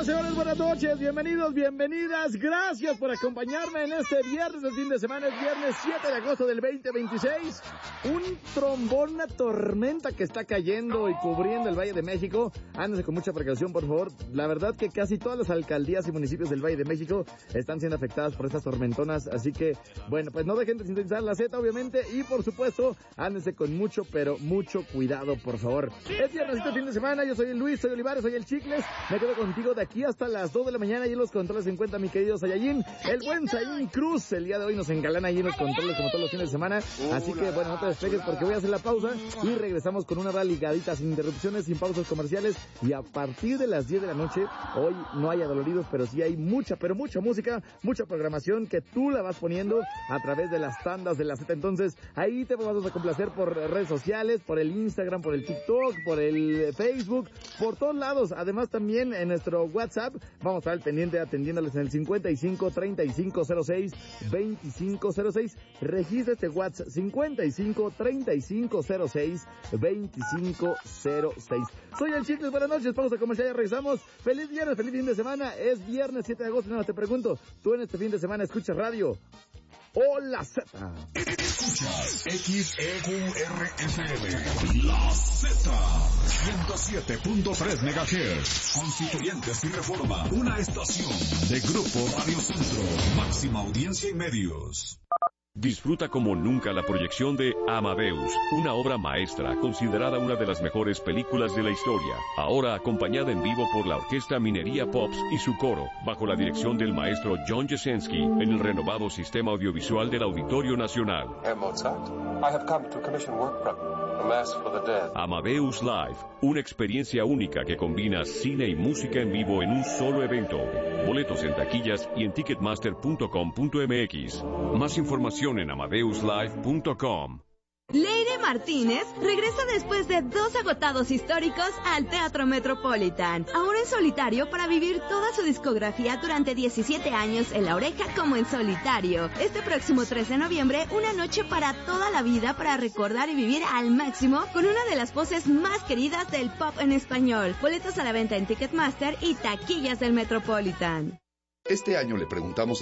Señoras, señores, buenas noches, bienvenidos, bienvenidas, gracias por acompañarme en este viernes del fin de semana, es viernes 7 de agosto del 2026, un trombón, una tormenta que está cayendo y cubriendo el Valle de México, ándense con mucha precaución, por favor, la verdad que casi todas las alcaldías y municipios del Valle de México están siendo afectadas por estas tormentonas, así que, bueno, pues no dejen de sintonizar la Z, obviamente, y por supuesto, ándense con mucho, pero mucho cuidado, por favor. Es viernes este fin de semana, yo soy el Luis, soy Olivares, soy el Chicles, me quedo contigo de aquí hasta las 2 de la mañana y en los controles se encuentra mi querido Sayayín, el buen Sayín Cruz, el día de hoy nos engalana ahí en los controles como todos los fines de semana, así que bueno, no te despegues porque voy a hacer la pausa y regresamos con una hora ligadita, sin interrupciones, sin pausas comerciales y a partir de las 10 de la noche, hoy no hay adoloridos, pero sí hay mucha, pero mucha música, mucha programación que tú la vas poniendo a través de las tandas de la Z, entonces ahí te vamos a complacer por redes sociales, por el Instagram, por el TikTok, por el Facebook, por todos lados, además también en nuestro WhatsApp, vamos a estar al pendiente atendiéndoles en el 55 35 06 25 06. Registra este WhatsApp 55 35 06 25 06. Soy el Chicles, buenas noches, pausa comercial, ya regresamos. Feliz viernes, feliz fin de semana. Es viernes 7 de agosto, no te pregunto, ¿tú en este fin de semana escuchas radio? Hola Z. Escuchas XEQRFM, la Z, 107.3 MHz, Constituyentes y Reforma, una estación de Grupo Radio Centro, máxima audiencia y medios. Disfruta como nunca la proyección de Amadeus, una obra maestra considerada una de las mejores películas de la historia, ahora acompañada en vivo por la Orquesta Minería Pops y su coro, bajo la dirección del maestro John Jasenski, en el renovado sistema audiovisual del Auditorio Nacional. Herr Mozart, I have come to commission work from A Mass for the Dead. Amadeus Live, una experiencia única que combina cine y música en vivo en un solo evento. Boletos en taquillas y en ticketmaster.com.mx. Más información en amadeuslive.com. Leire Martínez regresa después de 2 agotados históricos al Teatro Metropolitan, ahora en solitario para vivir toda su discografía durante 17 años en La Oreja como en solitario. Este próximo 13 de noviembre, una noche para toda la vida para recordar y vivir al máximo con una de las voces más queridas del pop en español. Boletos a la venta en Ticketmaster y taquillas del Metropolitan. Este año le preguntamos